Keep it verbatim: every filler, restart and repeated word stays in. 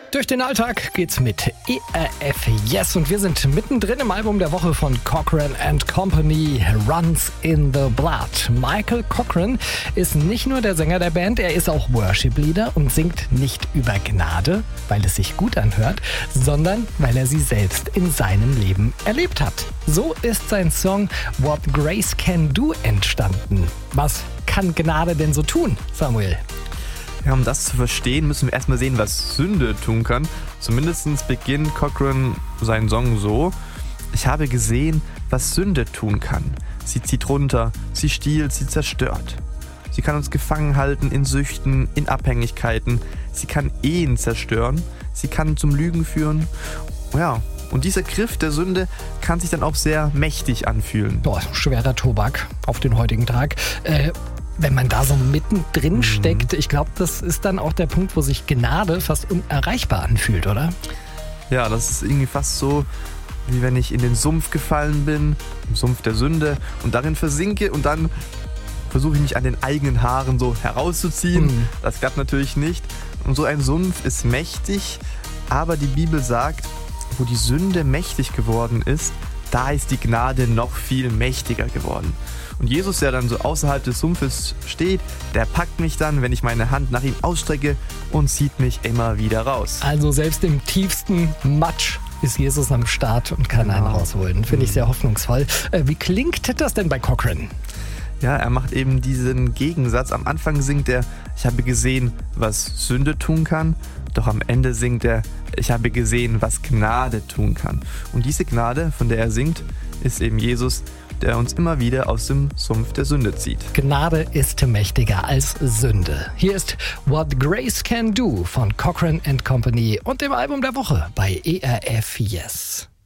Durch den Alltag geht's mit E R F Yes und wir sind mittendrin im Album der Woche von Cochren and Company, Runs in the Blood. Michael Cochren ist nicht nur der Sänger der Band, er ist auch Worship-Leader und singt nicht über Gnade, weil es sich gut anhört, sondern weil er sie selbst in seinem Leben erlebt hat. So ist sein Song What Grace Can Do entstanden. Was kann Gnade denn so tun, Samuel? Ja, um das zu verstehen, müssen wir erstmal sehen, was Sünde tun kann. Zumindest beginnt Cochren seinen Song so: Ich habe gesehen, was Sünde tun kann. Sie zieht runter, sie stiehlt, sie zerstört. Sie kann uns gefangen halten in Süchten, in Abhängigkeiten. Sie kann Ehen zerstören, sie kann zum Lügen führen. Ja, und dieser Griff der Sünde kann sich dann auch sehr mächtig anfühlen. Boah, schwerer Tobak auf den heutigen Tag. Äh, Wenn man da so mittendrin steckt, ich glaube, das ist dann auch der Punkt, wo sich Gnade fast unerreichbar anfühlt, oder? Ja, das ist irgendwie fast so, wie wenn ich in den Sumpf gefallen bin, im Sumpf der Sünde, und darin versinke und dann versuche ich mich an den eigenen Haaren so herauszuziehen. Mhm. Das klappt natürlich nicht. Und so ein Sumpf ist mächtig, aber die Bibel sagt, wo die Sünde mächtig geworden ist, da ist die Gnade noch viel mächtiger geworden. Und Jesus, der dann so außerhalb des Sumpfes steht, der packt mich dann, wenn ich meine Hand nach ihm ausstrecke, und zieht mich immer wieder raus. Also selbst im tiefsten Matsch ist Jesus am Start und kann einen rausholen. Finde ich sehr hoffnungsvoll. Äh, wie klingt das denn bei Cochren? Ja, er macht eben diesen Gegensatz. Am Anfang singt er, ich habe gesehen, was Sünde tun kann. Doch am Ende singt er, ich habe gesehen, was Gnade tun kann. Und diese Gnade, von der er singt, ist eben Jesus, der uns immer wieder aus dem Sumpf der Sünde zieht. Gnade ist mächtiger als Sünde. Hier ist What Grace Can Do von Cochren and Company und dem Album der Woche bei E R F Yes.